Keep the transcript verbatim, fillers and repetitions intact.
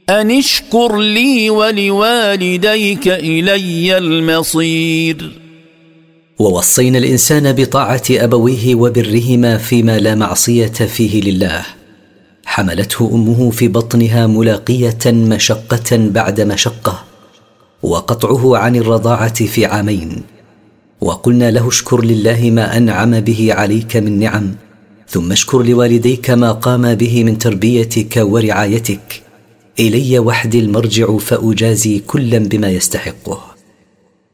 أن اشكر لي ولوالديك إلي المصير. ووصينا الإنسان بطاعة أبويه وبرهما فيما لا معصية فيه لله. حملته أمه في بطنها ملاقية مشقة بعد مشقة، وقطعه عن الرضاعة في عامين، وقلنا له اشكر لله ما أنعم به عليك من نعم، ثم اشكر لوالديك ما قام به من تربيتك ورعايتك، إلي وحدي المرجع فأجازي كلا بما يستحقه.